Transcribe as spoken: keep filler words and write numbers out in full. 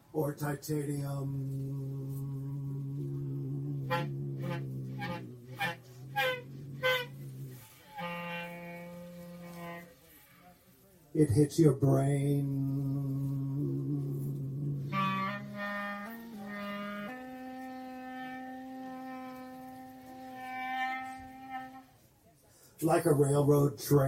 or titanium. It hits your brain. Like a railroad train.